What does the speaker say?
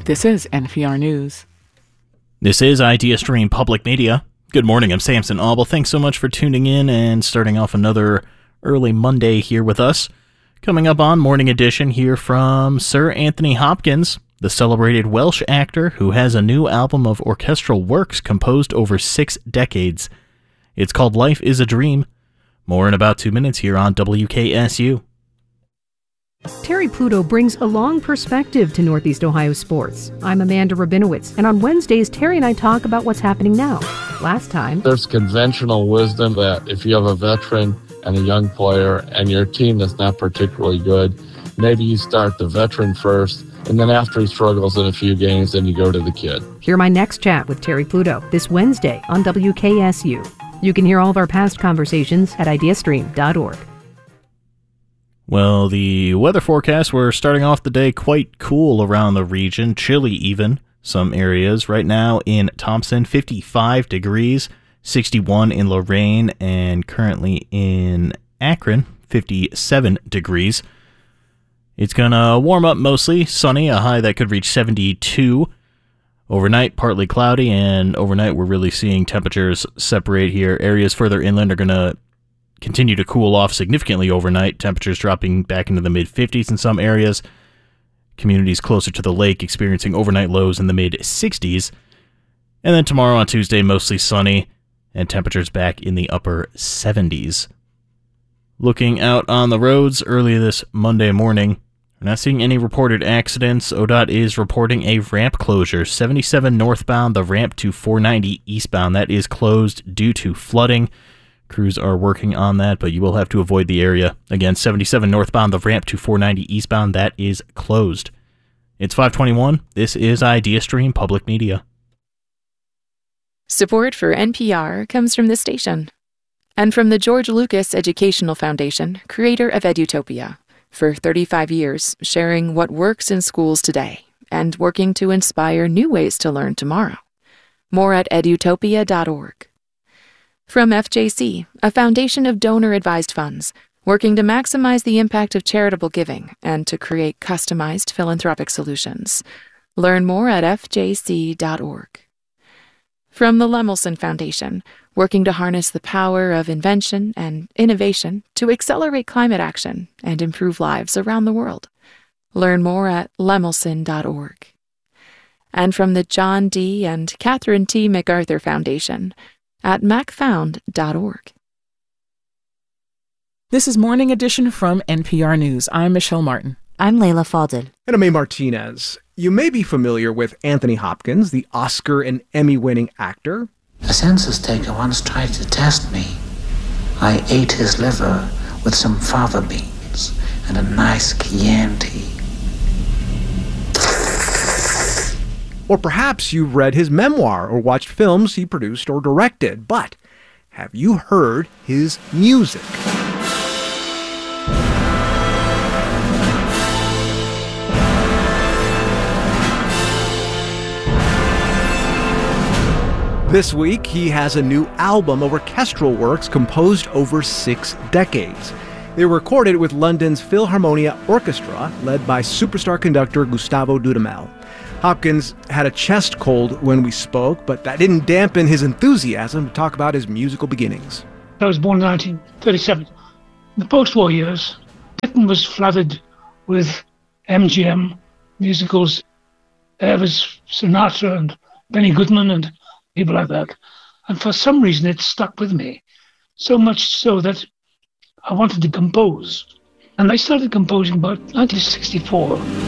This is NPR News. This is Idea Stream Public Media. Good morning, I'm Samson Auble. Thanks so much for tuning in and starting off another early Monday here with us. Coming up on Morning Edition, hear from Sir Anthony Hopkins, the celebrated Welsh actor who has a new album of orchestral works composed over 6 decades. It's called Life is a Dream. More in about 2 minutes here on WKSU. Terry Pluto brings a long perspective to Northeast Ohio sports. I'm Amanda Rabinowitz, and on Wednesdays, Terry and I talk about what's happening now. Last time, there's conventional wisdom that if you have a veteran and a young player and your team that's not particularly good, maybe you start the veteran first, and then after he struggles in a few games, then you go to the kid. Hear my next chat with Terry Pluto this Wednesday on WKSU. You can hear all of our past conversations at ideastream.org. Well, the weather forecast, we're starting off the day quite cool around the region, chilly even, some areas. Right now in Thompson, 55 degrees, 61 in Lorain, and currently in Akron, 57 degrees. It's going to warm up mostly, sunny, a high that could reach 72. Overnight, partly cloudy, and overnight we're really seeing temperatures separate here. Areas further inland are going to continue to cool off significantly overnight, temperatures dropping back into the mid-50s in some areas. Communities closer to the lake experiencing overnight lows in the mid-60s. And then tomorrow on Tuesday, mostly sunny, and temperatures back in the upper 70s. Looking out on the roads early this Monday morning, we're not seeing any reported accidents. ODOT is reporting a ramp closure. 77 northbound, the ramp to 490 eastbound. That is closed due to flooding. Crews are working on that, but you will have to avoid the area. Again, 77 northbound, the ramp to 490 eastbound, that is closed. It's 5:21. This is Idea Stream Public Media. Support for NPR comes from this station and from the George Lucas Educational Foundation, creator of Edutopia. For 35 years, sharing what works in schools today and working to inspire new ways to learn tomorrow. More at edutopia.org. From FJC, a foundation of donor-advised funds, working to maximize the impact of charitable giving and to create customized philanthropic solutions. Learn more at fjc.org. From the Lemelson Foundation, working to harness the power of invention and innovation to accelerate climate action and improve lives around the world. Learn more at lemelson.org. And from the John D. and Catherine T. MacArthur Foundation, at macfound.org. This is Morning Edition from NPR News. I'm Michelle Martin. I'm Layla Fadel. And I'm A. Martinez. You may be familiar with Anthony Hopkins, the Oscar and Emmy-winning actor. A census taker once tried to test me. I ate his liver with some fava beans and a nice Chianti. Or perhaps you've read his memoir or watched films he produced or directed. But have you heard his music? This week, he has a new album of orchestral works composed over 6 decades. They were recorded with London's Philharmonia Orchestra, led by superstar conductor Gustavo Dudamel. Hopkins had a chest cold when we spoke, but that didn't dampen his enthusiasm to talk about his musical beginnings. I was born in 1937. In the post-war years, Britain was flooded with MGM musicals, Elvis, Sinatra, and Benny Goodman, and people like that. And for some reason, it stuck with me, so much so that I wanted to compose. And I started composing about 1964.